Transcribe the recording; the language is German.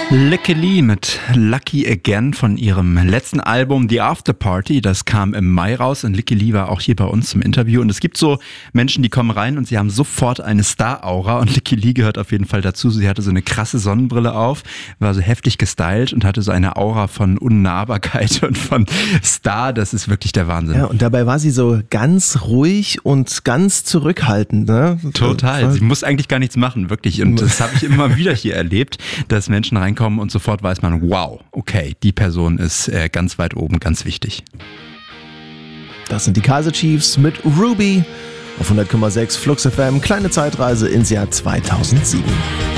Licky Lee mit Lucky Again von ihrem letzten Album The After Party. Das kam im Mai raus und Licky Lee war auch hier bei uns zum Interview. Und es gibt so Menschen, die kommen rein und sie haben sofort eine Star-Aura und Licky Lee gehört auf jeden Fall dazu. Sie hatte so eine krasse Sonnenbrille auf, war so heftig gestylt und hatte so eine Aura von Unnahbarkeit und von Star. Das ist wirklich der Wahnsinn. Ja, und dabei war sie so ganz ruhig und ganz zurückhaltend. Ne? Total. Sie muss eigentlich gar nichts machen, wirklich. Und das habe ich immer wieder hier erlebt, dass Menschen reinkommen und sofort weiß man, wow, okay, die Person ist ganz weit oben, ganz wichtig. Das sind die Kaiser Chiefs mit Ruby auf 100,6 Flux FM. Kleine Zeitreise ins Jahr 2007.